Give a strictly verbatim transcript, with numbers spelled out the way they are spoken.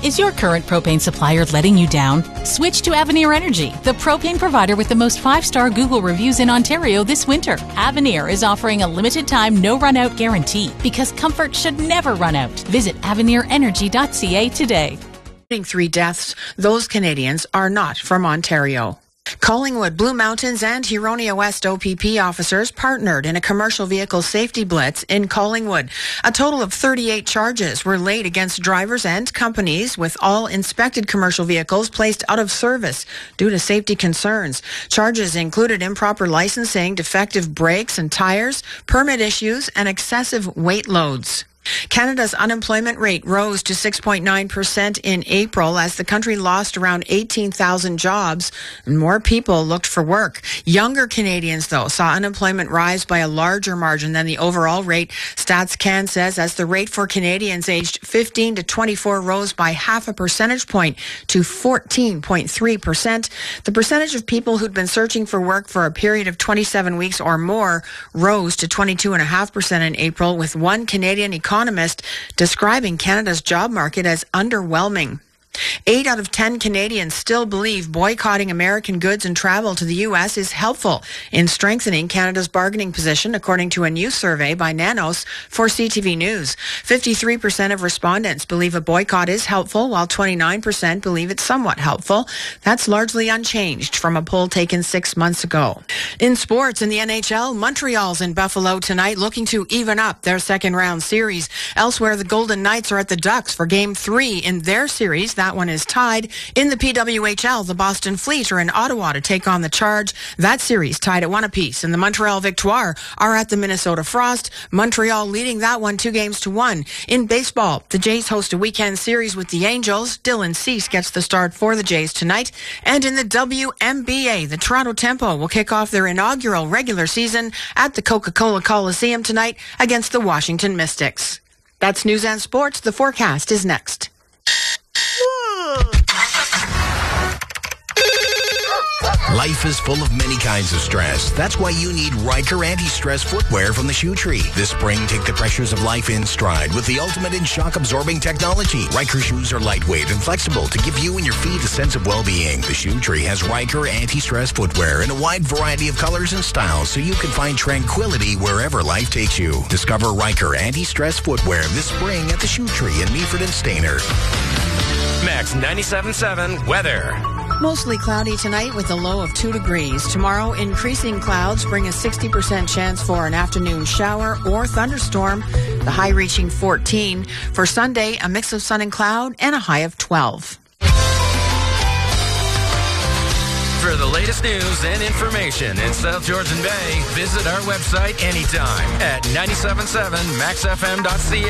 Is your current propane supplier letting you down? Switch to Avenir Energy, the propane provider with the most five-star Google reviews in Ontario this winter. Avenir is offering a limited-time no-run-out guarantee because comfort should never run out. Visit avenir energy dot c a today. Three deaths, those Canadians are not from Ontario. Collingwood, Blue Mountains, and Huronia West O P P officers partnered in a commercial vehicle safety blitz in Collingwood. A total of thirty-eight charges were laid against drivers and companies, with all inspected commercial vehicles placed out of service due to safety concerns. Charges included improper licensing, defective brakes and tires, permit issues, and excessive weight loads. Canada's unemployment rate rose to six point nine percent in April as the country lost around eighteen thousand jobs and more people looked for work. Younger Canadians, though, saw unemployment rise by a larger margin than the overall rate. StatsCan says as the rate for Canadians aged fifteen to twenty-four rose by half a percentage point to fourteen point three percent. The percentage of people who'd been searching for work for a period of twenty-seven weeks or more rose to twenty-two point five percent in April, with one Canadian economist economist describing Canada's job market as underwhelming. Eight out of ten Canadians still believe boycotting American goods and travel to the U S is helpful in strengthening Canada's bargaining position, according to a new survey by Nanos for C T V News. fifty-three percent of respondents believe a boycott is helpful, while twenty-nine percent believe it's somewhat helpful. That's largely unchanged from a poll taken six months ago. In sports, in the N H L, Montreal's in Buffalo tonight, looking to even up their second round series. Elsewhere, the Golden Knights are at the Ducks for game three in their series. That one is tied. In the P W H L, the Boston Fleet are in Ottawa to take on the Charge. That series tied at one apiece. And the Montreal Victoire are at the Minnesota Frost. Montreal leading that one two games to one. In baseball, the Jays host a weekend series with the Angels. Dylan Cease gets the start for the Jays tonight. And in the W N B A, the Toronto Tempo will kick off their inaugural regular season at the Coca-Cola Coliseum tonight against the Washington Mystics. That's News and Sports. The forecast is next. Life is full of many kinds of stress. That's why you need Riker anti-stress footwear from the Shoe Tree. This spring, take the pressures of life in stride with the ultimate in shock-absorbing technology. Riker shoes are lightweight and flexible to give you and your feet a sense of well-being. The Shoe Tree has Riker anti-stress footwear in a wide variety of colors and styles, so you can find tranquility wherever life takes you. Discover Riker anti-stress footwear this spring at the Shoe Tree in Meaford and Stayner. Max ninety-seven point seven weather. Mostly cloudy tonight with a low of two degrees. Tomorrow, increasing clouds bring a sixty percent chance for an afternoon shower or thunderstorm, the high reaching fourteen. For Sunday, a mix of sun and cloud and a high of twelve. For the latest news and information in South Georgian Bay, visit our website anytime at nine seven seven max f m dot c a.